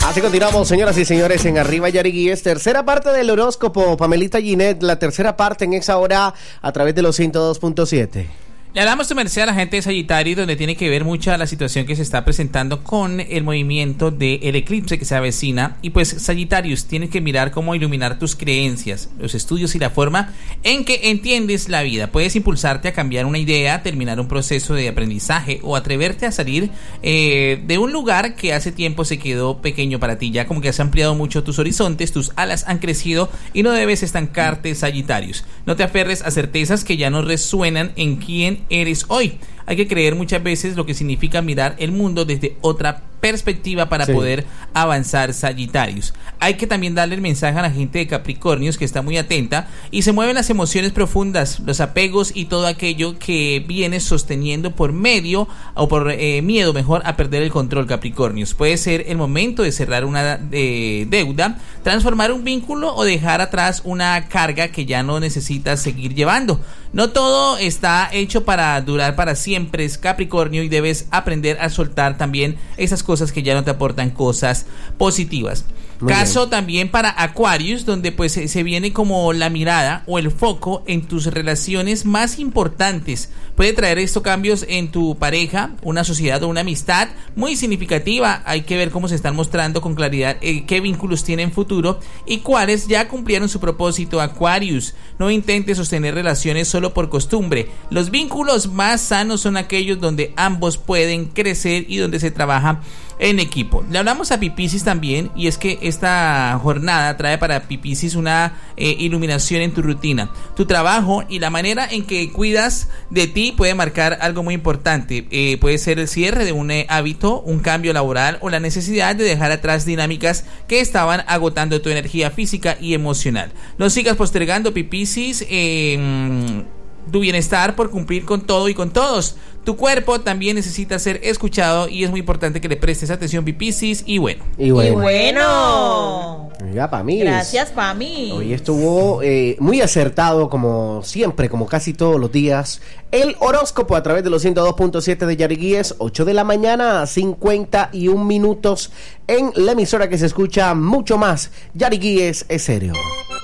Así continuamos, señoras y señores, en Arriba Yariguíes, tercera parte del horóscopo. Pamelita Ginette, la tercera parte en esa hora a través de los 102.7. Le hablamos de merced a la gente de Sagitario, donde tiene que ver mucha la situación que se está presentando con el movimiento del eclipse que se avecina. Y pues, Sagitarius, tienes que mirar cómo iluminar tus creencias, los estudios y la forma en que entiendes la vida. Puedes impulsarte a cambiar una idea, terminar un proceso de aprendizaje o atreverte a salir de un lugar que hace tiempo se quedó pequeño para ti. Ya como que has ampliado mucho tus horizontes, tus alas han crecido y no debes estancarte, Sagitarius. No te aferres a certezas que ya no resuenan en quién eres hoy. Hay que creer muchas veces lo que significa mirar el mundo desde otra perspectiva para poder avanzar, Sagitarius. Hay que también darle el mensaje a la gente de Capricornios que está muy atenta y se mueven las emociones profundas, los apegos y todo aquello que vienes sosteniendo por medio o por miedo, mejor, a perder el control, Capricornios. Puede ser el momento de cerrar una deuda, transformar un vínculo o dejar atrás una carga que ya no necesitas seguir llevando. No todo está hecho para durar para siempre, es Capricornio, y debes aprender a soltar también esas cosas que ya no te aportan cosas positivas. Caso también para Aquarius, donde pues se viene como la mirada o el foco en tus relaciones más importantes. Puede traer esto cambios en tu pareja, una sociedad o una amistad muy significativa. Hay que ver cómo se están mostrando con claridad qué vínculos tienen futuro y cuáles ya cumplieron su propósito, Aquarius. No intentes sostener relaciones solo por costumbre. Los vínculos más sanos son aquellos donde ambos pueden crecer y donde se trabaja en equipo. Le hablamos a Piscis también, y es que esta jornada trae para Piscis una iluminación en tu rutina. Tu trabajo y la manera en que cuidas de ti puede marcar algo muy importante. Puede ser el cierre de un hábito, un cambio laboral o la necesidad de dejar atrás dinámicas que estaban agotando tu energía física y emocional. No sigas postergando, Piscis, tu bienestar por cumplir con todo y con todos. Tu cuerpo también necesita ser escuchado y es muy importante que le prestes atención, Piscis. Y bueno. Oiga, Pamis. Gracias, Pamis. Hoy estuvo muy acertado, como siempre, como casi todos los días. El horóscopo a través de los 102.7 de Yariguíes, 8 de la mañana, 51 minutos en la emisora que se escucha mucho más. Yariguíes es serio.